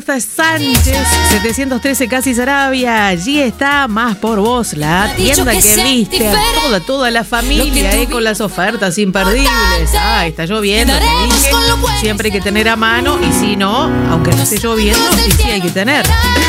Sánchez, 713 Casi Sarabia. Allí está Más por Vos, la tienda que viste a toda la familia, con las ofertas imperdibles. Está lloviendo, te dije. Siempre hay que tener a mano, y si no, aunque no esté lloviendo, sí hay que tener.